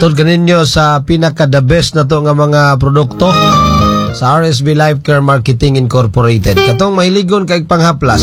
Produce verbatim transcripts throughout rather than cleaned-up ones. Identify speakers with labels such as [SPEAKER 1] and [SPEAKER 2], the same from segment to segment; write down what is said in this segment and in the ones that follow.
[SPEAKER 1] Atod kaninyo sa pinaka-the best na to nga mga produkto sa R S B Life Care Marketing Incorporated. Katong mahiligon kay panghaplas.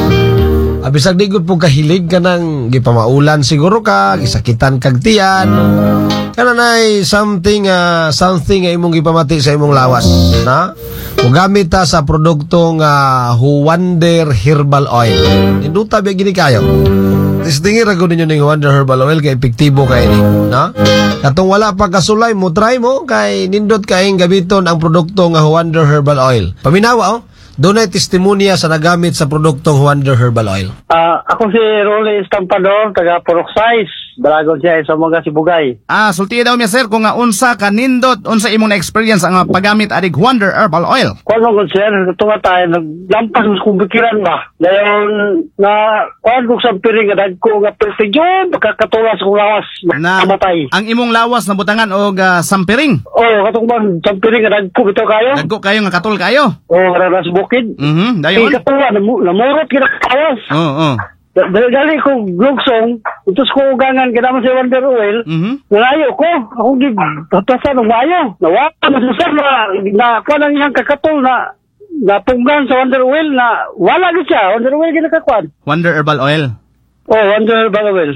[SPEAKER 1] Abisag digod po kahilig ka ng gipamaulan siguro ka, gisakitan kag tiyan. Kana nay something uh, something nga imong gipamati sa imong lawas, na? Mugamit ta sa produktong uh, Wonder Herbal Oil. Induta ba gini kayo? Tistingin ra gud ninyo ning Wonder Herbal Oil kay epektibo kay ni, na? Katong wala pa kasulay mo, try mo kay nindot kaayong gamiton ang produkto nga Wonder Herbal Oil. Paminawa oh. Doon ay testimonya sa nagamit sa produktong Wonder Herbal Oil.
[SPEAKER 2] Uh, ako si Rolly Estampador, taga Purok Size. Balagon siya sa mga Sibugay.
[SPEAKER 3] Ah, sulti daw niya sir kung nga unsa ka nindot, unsa imong na-experience ang paggamit adig Wonder Herbal Oil.
[SPEAKER 2] Kung ano sir, ito nga tayo, naglampas kong bikiran ba? Ngayon, na, kung ko sa piring, nagko nga pertigyon, makakatulas kong lawas,
[SPEAKER 3] na
[SPEAKER 2] mamatay.
[SPEAKER 3] Ang imong lawas na butangan o uh, sampiring?
[SPEAKER 2] Oo, oh, katong ba, sa piring, nagko ito kayo?
[SPEAKER 3] Nagko kayo nga katul kayo?
[SPEAKER 2] Oo, oh, kararas bukid.
[SPEAKER 3] Mhm, dayon.
[SPEAKER 2] Kaya katuwa, namurot kinakawas.
[SPEAKER 3] Oo, oh, oo. Oh.
[SPEAKER 2] Dali ko glugsong, utos ko ugangan kinaman sa Wonder Oil,
[SPEAKER 3] mm-hmm.
[SPEAKER 2] nalayo ko, ako di tatasan ng mayo. Nawa, masasar na, na ako nang iyang kakatol na, napunggan sa Wonder Oil na, wala gid siya, Wonder Oil ginakakwan.
[SPEAKER 3] Wonder Herbal Oil?
[SPEAKER 2] Oh, Wonder Herbal Oil.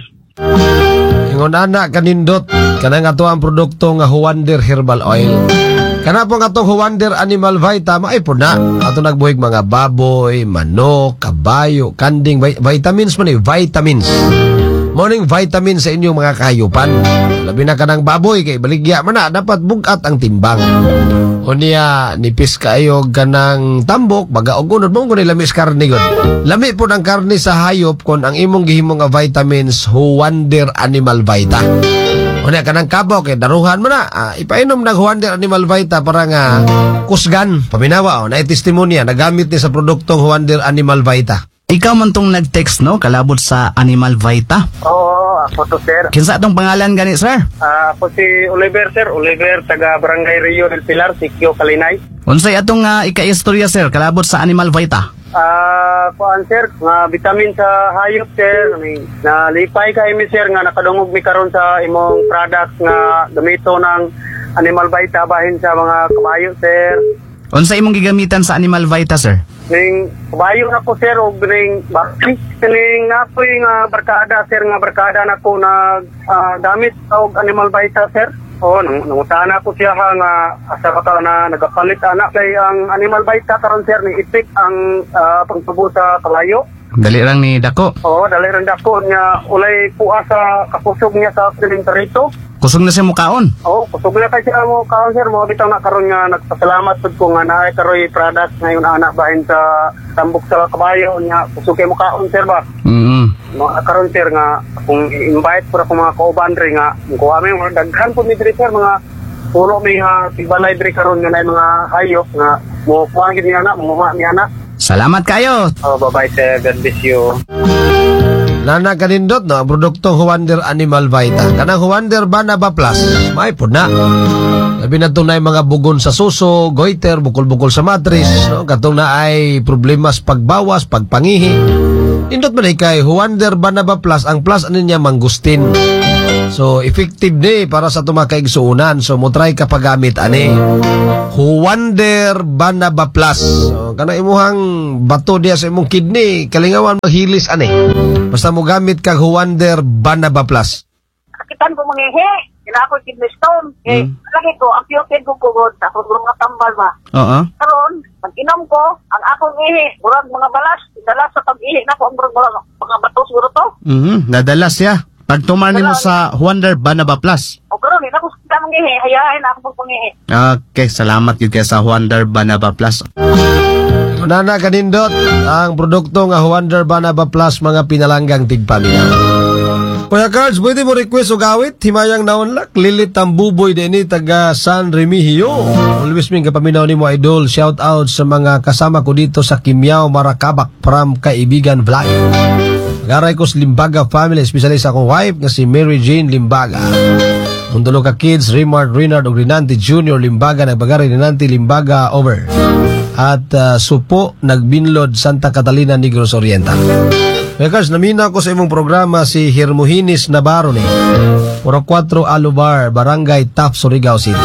[SPEAKER 1] Ingon ana kanindot, kanang ato ang produkto nga Wonder Herbal Oil. Kana po nga itong Wonder Animal Vita, maay po na. Ato nagbuhig mga baboy, manok, kabayo, kanding, vitamins man eh, vitamins. Morning vitamins sa inyong mga kahayupan. Labi na ka ng baboy, kay baligya man na, dapat bugat ang timbang. O niya, nipis kayo ka ng tambok, baga o gunod mong kung lamis karni gun. Lami po ng karni sa hayop kung ang imong gihimong nga vitamins, Wonder Animal Vita. O niya, kanang kabaw, kay daruhan mo na. Ah, ipainom ng Wonder Animal Vita para nga kusgan. Paminawa, o, na-testimonya, nagamit ni sa produktong Wonder Animal Vita.
[SPEAKER 3] Ikaw man tong nag-text, no? Kalabot sa Animal Vita.
[SPEAKER 2] Oo, ako to sir.
[SPEAKER 3] Kinsa atong pangalan gani, sir?
[SPEAKER 2] Uh, ako si Oliver sir, Oliver, taga Barangay Rio del Pilar, Sikyo, Kalinay.
[SPEAKER 3] Unsay atong uh, ika-istorya, sir, kalabot sa Animal Vita?
[SPEAKER 2] Ah, uh, kuan sir, nga vitamin sa hayop sir, na lipay kay mi sir nga nakadungog mi karon sa imong product nga gamito ng Animal Vita bahin sa mga kabayo sir.
[SPEAKER 3] Unsa imong gigamitan sa Animal Vita, sir?
[SPEAKER 2] Ning kabayo nako sir og ning bakti ning apoy nga barkada sir nga barkada nako nag uh, gamit og Animal Vita sir. Oh, nang nangutana ko siya ha, nga asa ba ka na nagapalit anak kay ang Animal Vita karon sir ni ipik ang uh, pagtubo sa kalayo.
[SPEAKER 3] Dali lang ni dako.
[SPEAKER 2] Oo, oh, dali lang dako niya ulay puas sa kakusog niya sa silinterito.
[SPEAKER 3] Kusog na siya mukaon.
[SPEAKER 2] Oo, oh, kusog na kay siya mo kaon sir, mo bitaw na karon nga nagpasalamat pud ko nga naay karoy product ngayon anak bahin sa tambok sa kabayo niya kusog kay mukaon sir ba.
[SPEAKER 3] Mhm.
[SPEAKER 2] Mga karon sir nga kung invite pura ko mga kauban ri nga ko amin daghan pud mi diri sir mga puro may nga tibalay diri karon nga nay mga hayop nga mo kuan gid ni anak mo ma ni anak.
[SPEAKER 3] Salamat kayo.
[SPEAKER 2] Oh, bye-bye sir, God bless you.
[SPEAKER 1] Nana kanindot no, ang produktong Wonder Animal Vita. Kanang Wonder Banaba Plus, may po na. Labi na itong na mga bugon sa suso, goiter, bukol-bukol sa matris, no? Katong na ay problema sa pagbawas, pagpangihi. Indot man ay kay Wonder Banaba Plus, ang plus ano niya mangustin. So, effective ni para sa tumakaigsuunan. So, mo try ka paggamit ani. Wonder Banaba Plus. So, kana imuhang bato diya sa imong kidney, kalingawan maghilis ani. Basta mo gamit kag Wonder Banaba Plus.
[SPEAKER 4] Kakitan ko mangihi, kina ako kidney stone. Eh,
[SPEAKER 3] Mm.
[SPEAKER 4] lagi ko, ang piyokid ko kugod, ako mga tambal ba.
[SPEAKER 3] Oo.
[SPEAKER 4] Karon, pag-inom ko, ang akong ihi, murag mga balas, dala sa pag-ihi na ko, ang murag mga, mga bato siguro to.
[SPEAKER 3] Mhm, nadalas siya. Pag tumani mo sa Wonder Banaba Plus.
[SPEAKER 4] O karon, hindi na ko kita mangihi, hayain na ako pangihi.
[SPEAKER 3] Okay, salamat yun kaya sa Wonder Banaba Plus.
[SPEAKER 1] Nana kanindot, ang produkto nga Wonder Banaba Plus, mga pinalanggang tigpaminaw. Kuya Cards, pwede mo request o gawit? Himayang naonlak, lilit ang buboy din ni taga San Remigio. Always ming kapaminaw ni mo, idol. Shout out sa mga kasama ko dito sa Kimyaw, Marakabak, from Kaibigan Vlog. Garay ko sa Limbaga family, especially sa akong wife nga si Mary Jane Limbaga. Mundulo ka kids, Raymart, Reynard, o Rinanti Junior Limbaga, nagbagari Rinanti Limbaga, over. At uh, Supo, Nagbinlod, Santa Catalina, Negros Oriental. Bekas, namina ko sa imong programa si Hermohinis Navarro ni Puro four Alubar, Barangay Tap, Surigao City.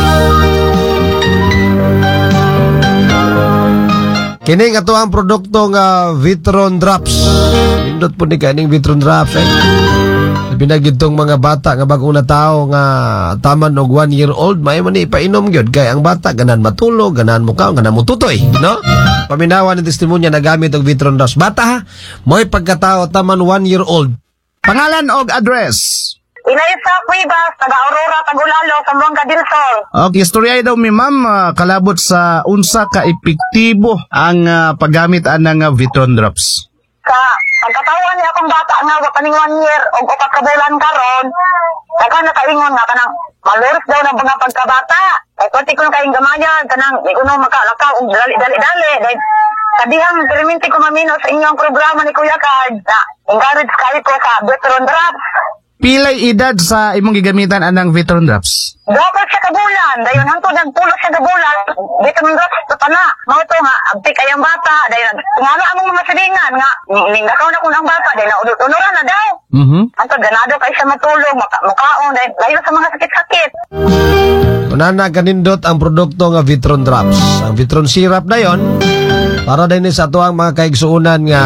[SPEAKER 1] Kining ato ang produkto nga Vitron Drops. Nindot po ni kaning Vitron Drops eh. Pinagitong mga bata nga bagong na tao nga taman og one year old may man ipainom gyud kay ang bata ganan matulog, ganan mo kaon, ganan mo tutoy, no? Paminawan ng testimonya na gamit og Vitron Drops. Bata ha, mo'y pagkatao taman one year old.
[SPEAKER 3] Pangalan og address.
[SPEAKER 4] Inay sa Cuevas, taga Aurora, Tagulalo, Zamboanga del Sol.
[SPEAKER 3] Okay, istorya daw mi ma'am, ah, kalabot sa unsa ka epektibo ang ah, paggamit anang uh, Vitron Drops.
[SPEAKER 4] Sa pagkatawan niya akong bata nga, wa kaning one year, o upat ka bulan karon, daga nakaingon nga kanang maluros daw ng mga pagkabata. Ay, pati ko na kayong gamayan, kanang, di ko na makalakaw, um, dali, dali, dali. Dahil, kadihang perminti ko mamino sa inyong programa ni Kuya Card, na encourage kayo ko sa Vitron Drops.
[SPEAKER 3] Pilay edad sa imong gigamitan anang Vitron Drops?
[SPEAKER 4] Dapat siya kabulan, dayon hangtod nagpulo siya kabulan, Vitron Drops, ito na. Mga ito nga, abti kayang bata, dayon, nga nga among mga salingan, nga, ningakaw na ko ng bata, dayon, naudot-unuran na daw.
[SPEAKER 3] Mhm.
[SPEAKER 4] Hangtod, ganado kayo siya matulog, maka- mukaon, dayon, layo sa mga sakit-sakit.
[SPEAKER 1] Unana kanindot ang produkto nga Vitron Drops. Ang Vitron Syrup na yon para din sa ato ang mga kaigsuunan nga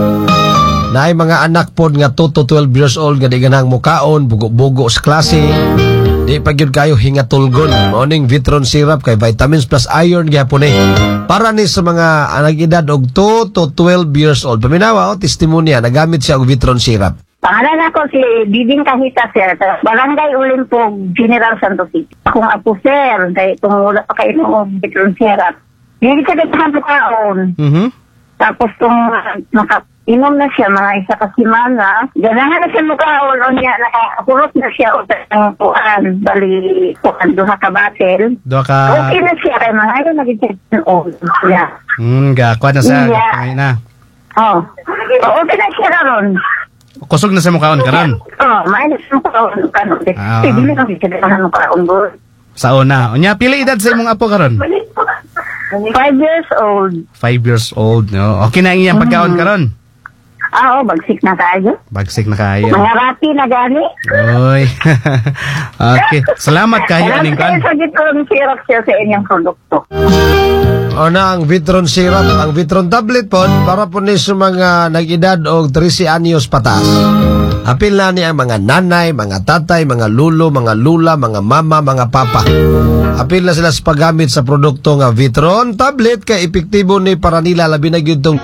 [SPEAKER 1] naay mga anak pod nga two to twelve years old nga di ganang mukaon, bugo-bugo sa klase. Di pa gyud kayo hingatulgon. Morning Vitron Syrup kay vitamins plus iron gyapon eh. Para ni sa mga nag-edad og two to twelve years old. Paminawa o testimonya nagamit siya og Vitron Syrup.
[SPEAKER 5] Pangalan ako si Biding Kahita, sir. Barangay Ulimpog, General Santos City. Akong apo, sir. Dahil kung wala pa kayo ng Vitron Syrup. Hindi ka daghan mo kaon.
[SPEAKER 3] Mhm.
[SPEAKER 5] Tapos kung uh, nakainom na siya mga isa ka simana, ganahan na siya mukaon o niya, nakapurot na siya o ng puan, bali puan, duha ka batel.
[SPEAKER 3] Do ka
[SPEAKER 5] Okay na siya kay mga ayaw nag-check on siya.
[SPEAKER 3] Hmm, gakwa na sa
[SPEAKER 5] Yeah.
[SPEAKER 3] pangay na.
[SPEAKER 5] Oh. Okay na siya karon.
[SPEAKER 3] Kusog na sa mukhaon karon.
[SPEAKER 5] Oh, mainit mo kaon kanon.
[SPEAKER 3] Ah.
[SPEAKER 5] Hindi na kami siya daghan mo kaon bro.
[SPEAKER 3] Sa una. Unya pila edad sa imong apo karon?
[SPEAKER 5] Five years old.
[SPEAKER 3] Five years old, no. Okay na ang iyang pagkaon karon.
[SPEAKER 5] Ah, oh, bagsik na tayo.
[SPEAKER 3] Bagsik na kayo.
[SPEAKER 5] Mga rapi na gani.
[SPEAKER 3] Oy. Okay. Salamat kayo
[SPEAKER 5] Alam
[SPEAKER 3] aning
[SPEAKER 5] kayo
[SPEAKER 3] kan.
[SPEAKER 5] sa gitong syrup siya sa inyong produkto.
[SPEAKER 1] O na ang Vitron Syrup, ang Vitron Tablet po para po ni sa mga nag-edad og thirteen anyos patas. Apil na ni ang mga nanay, mga tatay, mga lulo, mga lula, mga mama, mga papa. Apil na sila sa paggamit sa produkto nga Vitron Tablet kay epektibo ni para nila labi na gyud tong